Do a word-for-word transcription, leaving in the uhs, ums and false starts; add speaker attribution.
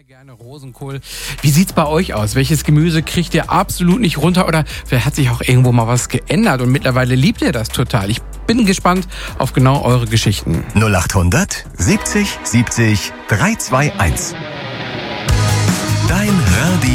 Speaker 1: Gerne Rosenkohl. Wie sieht's bei euch aus? Welches Gemüse kriegt ihr absolut nicht runter? Oder vielleicht hat sich auch irgendwo mal was geändert und mittlerweile liebt ihr das total? Ich bin gespannt auf genau eure Geschichten.
Speaker 2: null achthundert siebzig siebzig drei zwei eins. Dein Radio.